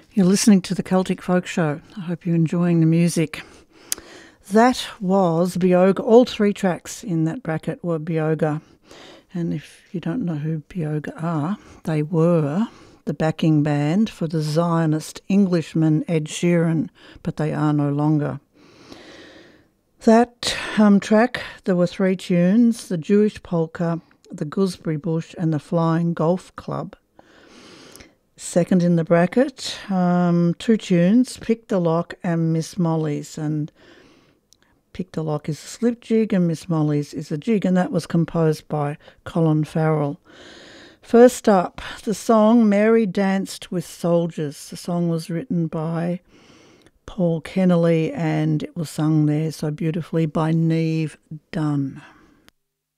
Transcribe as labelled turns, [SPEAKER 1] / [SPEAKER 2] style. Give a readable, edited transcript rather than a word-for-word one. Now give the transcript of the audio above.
[SPEAKER 1] You're listening to the Celtic Folk Show. I hope you're enjoying the music. That was Beoga. All three tracks in that bracket were Beoga. And if you don't know who Beoga are, they were the backing band for the Zionist Englishman Ed Sheeran, but they are no longer. That track, there were three tunes, the Jewish Polka, the Gooseberry Bush and the Flying Golf Club. Second in the bracket, two tunes, Pick the Lock and Miss Molly's. And Pick the Lock is a slip jig and Miss Molly's is a jig, and that was composed by Colin Farrell. First up, the song Mary Danced with Soldiers. The song was written by Paul Kennelly and it was sung there so beautifully by Neve Dunn.